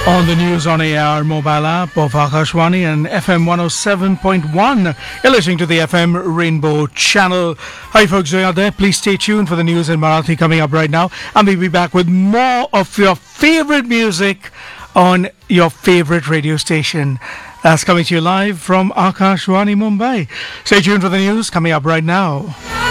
On the news on AR mobile app of Akashwani and FM 107.1. You're listening to the FM Rainbow channel. Hi folks, are you out there? Please stay tuned for the news in Marathi coming up right now. And we'll be back with more of your favorite music on your favorite radio station. That's coming to you live from Akashwani Mumbai. Stay tuned for the news coming up right now.